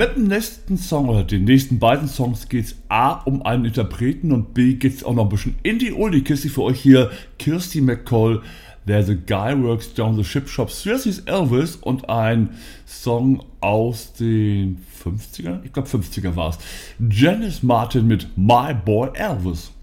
Mit dem nächsten Song oder den nächsten beiden Songs geht es A um einen Interpreten und B geht es auch noch ein bisschen in die Oldie-Kiste für euch hier. Kirsty MacColl, There's a Guy Works Down the Ship Shop, Cersei's Elvis und ein Song aus den 50er? Ich glaube 50er war es. Janice Martin mit My Boy Elvis.